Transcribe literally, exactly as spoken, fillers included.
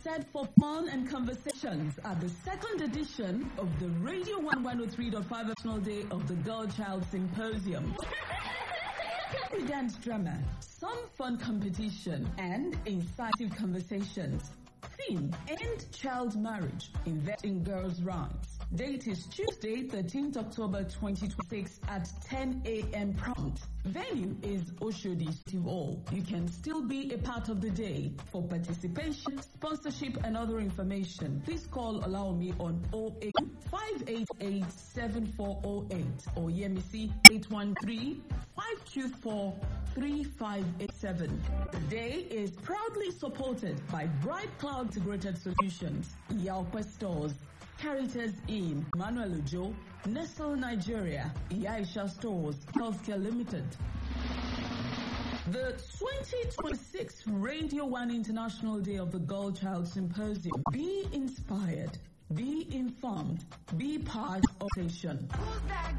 set for fun and conversations at the second edition of the Radio one one oh three point five National Day of the Girl Child Symposium. Every dance drama, some fun competition, and incisive conversations. Theme: End Child Marriage, Invest in Girls' Rights. Date is Tuesday, thirteenth October twenty twenty-six at ten a m prompt. Venue is Oshodi City Hall. You can still be a part of the day. For participation, sponsorship, and other information, please call Allow Me on zero eight five eight eight seven four zero eight or Yemisi eight one three five two four three five eight seven. The day is proudly supported by Bright Cloud Integrated Solutions, Yaupa Stores, Caritas Inn, Manuel Ujo, Nestle Nigeria, Yaisha Stores, Healthcare Limited. The twenty twenty-six Radio one International Day of the Girl Child Symposium. Be inspired, be informed, be part of the nation.